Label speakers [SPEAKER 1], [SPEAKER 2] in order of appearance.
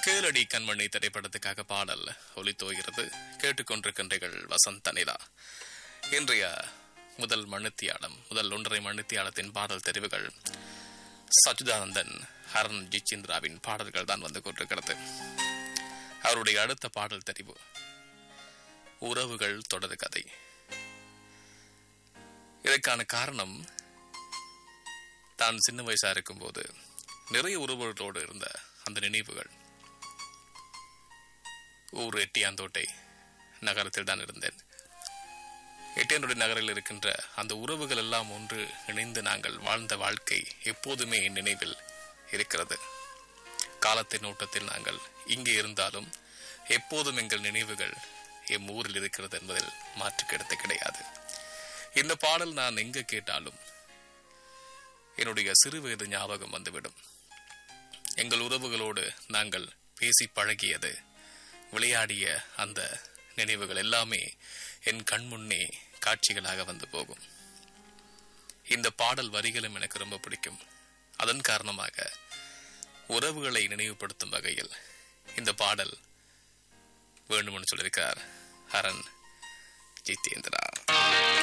[SPEAKER 1] கேளடி கண்மணி திரைப்படத்துக்காக பாடல் ஒலித்தோகிறது. கேட்டுக்கொண்டிருக்கின்றீர்கள் வசந்த நிலா. இன்றைய முதல் ஒன்றரை மணித்தியாலத்தின் பாடல் தெரிவுகள் சச்சிதானந்தன், ஹரன் ஜிச்சிந்திராவின் பாடல்கள் தான் வந்து கொண்டிருக்கிறது. அவருடைய அடுத்த பாடல் தெரிவு உறவுகள் தொடர் கதை. இதற்கான காரணம், தான் சின்ன வயசா இருக்கும்போது நிறைய உறவுகளோடு இருந்த அந்த நினைவுகள். ஊர் எட்டியாந்தோட்டை நகரத்தில் தான் இருந்தேன். எட்டியாந்தோட்டை நகரில் இருக்கின்ற அந்த உறவுகள் எல்லாம் ஒன்று இணைந்து நாங்கள் வாழ்ந்த வாழ்க்கை எப்போதுமே என் நினைவில் இருக்கிறது. காலத்தின் ஓட்டத்தில் நாங்கள் இங்கே இருந்தாலும் எப்போதும் எங்கள் நினைவுகள் எம் ஊரில் இருக்கிறது என்பதில் மாற்று கருத்து கிடையாது. இந்த பாடல் நான் எங்கு கேட்டாலும் என்னுடைய சிறுவயது ஞாபகம் வந்துவிடும். எங்கள் உறவுகளோடு நாங்கள் பேசி பழகியது, விளையாடிய அந்த நினைவுகள் எல்லாமே என் கண்முன்னே காட்சிகளாக வந்து போகும். இந்த பாடல் வரிகளும் எனக்கு ரொம்ப பிடிக்கும். அதன் காரணமாக உறவுகளை நினைவுபடுத்தும் வகையில் இந்த பாடல் வேண்டுமென்று சொல்லியிருக்கிறார் ஹரன் ஜித்தேந்திரா.